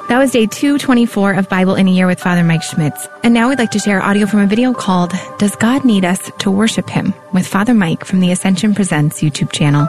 That was day 224 of Bible in a Year with Father Mike Schmitz. And now we'd like to share audio from a video called Does God Need Us to Worship Him? With Father Mike from the Ascension Presents YouTube channel.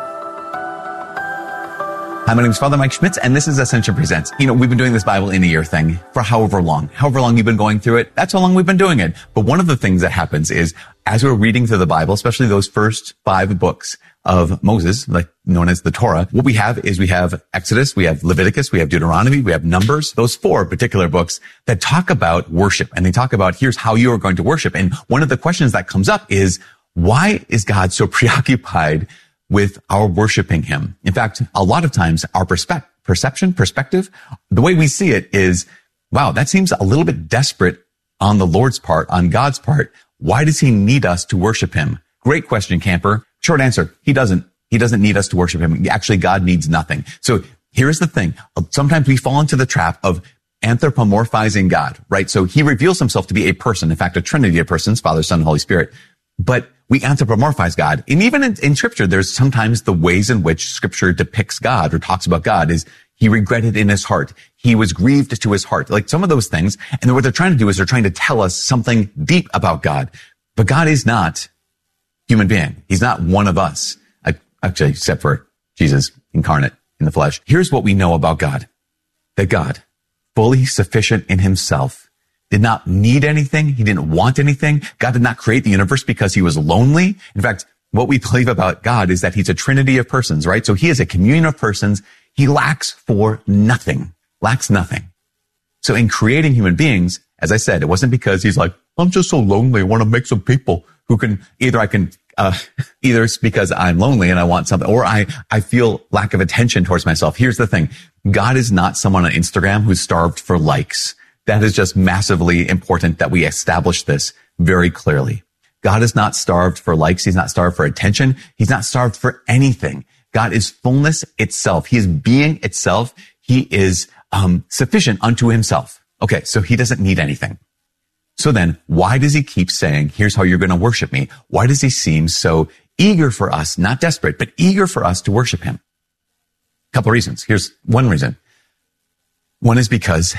Hi, my name is Father Mike Schmitz, and this is Ascension Presents. We've been doing this Bible in a Year thing for however long you've been going through it. That's how long we've been doing it. But one of the things that happens is as we're reading through the Bible, especially those first 5 books of Moses, like known as the Torah, what we have Exodus, we have Leviticus, we have Deuteronomy, we have Numbers, those 4 particular books that talk about worship. And they talk about here's how you are going to worship. And one of the questions that comes up is, why is God so preoccupied with our worshiping him? In fact, a lot of times our perspective, the way we see it is, wow, that seems a little bit desperate on the Lord's part, on God's part. Why does he need us to worship him? Great question, camper. Short answer, he doesn't. He doesn't need us to worship him. Actually, God needs nothing. So here's the thing. Sometimes we fall into the trap of anthropomorphizing God, right? So he reveals himself to be a person. In fact, a trinity of persons, Father, Son, and Holy Spirit. But we anthropomorphize God. And even in scripture, there's sometimes the ways in which scripture depicts God or talks about God is he regretted in his heart. He was grieved to his heart. Like some of those things. And what they're trying to do is they're trying to tell us something deep about God. But God is not human being. He's not one of us. Actually, except for Jesus incarnate in the flesh. Here's what we know about God. That God, fully sufficient in himself, did not need anything. He didn't want anything. God did not create the universe because he was lonely. In fact, what we believe about God is that he's a trinity of persons, right? So he is a communion of persons. He lacks for nothing, lacks nothing. So in creating human beings, as I said, it wasn't because he's like, I'm just so lonely. I want to make some people who can, either it's because I'm lonely and I want something, or I feel lack of attention towards myself. Here's the thing. God is not someone on Instagram who's starved for likes. That is just massively important that we establish this very clearly. God is not starved for likes. He's not starved for attention. He's not starved for anything. God is fullness itself. He is being itself. He is sufficient unto himself. Okay, so he doesn't need anything. So then, why does he keep saying, here's how you're going to worship me? Why does he seem so eager for us, not desperate, but eager for us to worship him? A couple of reasons. Here's one reason. One is because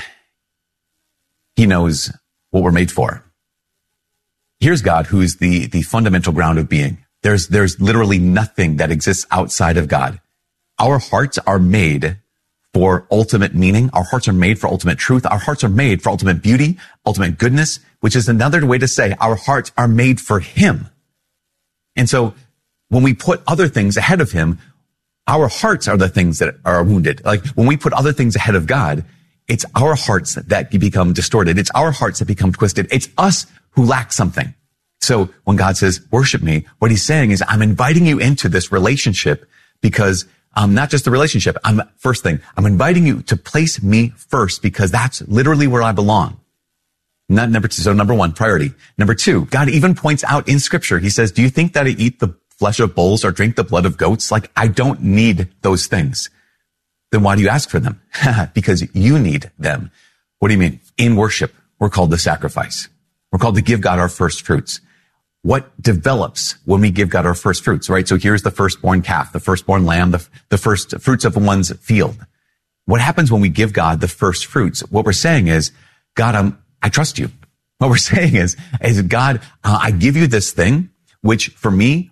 he knows what we're made for. Here's God, who is the fundamental ground of being. There's literally nothing that exists outside of God. Our hearts are made for ultimate meaning. Our hearts are made for ultimate truth. Our hearts are made for ultimate beauty, ultimate goodness, which is another way to say our hearts are made for him. And so when we put other things ahead of him, our hearts are the things that are wounded. Like when we put other things ahead of God, it's our hearts that become distorted. It's our hearts that become twisted. It's us who lack something. So when God says, worship me, what he's saying is, I'm inviting you into this relationship because not just the relationship. I'm inviting you to place me first because that's literally where I belong. Not number 2. So number 1, priority. Number 2, God even points out in scripture, he says, do you think that I eat the flesh of bulls or drink the blood of goats? Like I don't need those things. Then why do you ask for them? Because you need them. What do you mean? In worship, we're called to sacrifice. We're called to give God our first fruits. What develops when we give God our first fruits, right? So here's the firstborn calf, the firstborn lamb, the first fruits of one's field. What happens when we give God the first fruits? What we're saying is, God, I trust you. What we're saying is God, I give you this thing, which for me